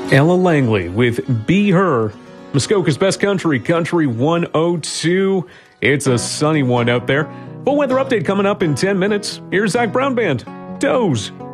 Ella Langley with Be Her. Muskoka's Best Country, Country 102. It's a sunny one out there. Full weather update coming up in 10 minutes. Here's Zach Brown Band. Doze.